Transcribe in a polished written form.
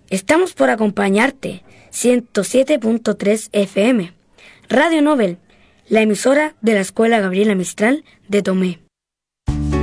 Estamos por acompañarte, 107.3 FM. Radio Nobel, la emisora de la Escuela Gabriela Mistral de Tomé.